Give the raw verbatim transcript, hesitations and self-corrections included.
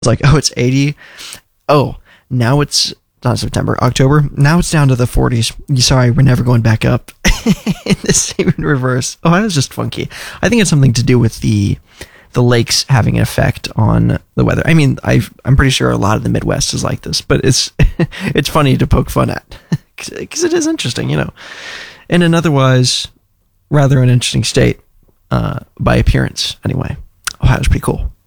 It's like, oh, it's eighty. Oh, now it's not September, October. Now it's down to the forties. Sorry, we're never going back up. In the same in reverse. Oh, that was just funky. I think it's something to do with the the lakes having an effect on the weather. I mean, I I'm pretty sure a lot of the Midwest is like this, but it's it's funny to poke fun at because it is interesting, you know. In an otherwise rather an interesting state, uh, by appearance, anyway. Ohio's pretty cool.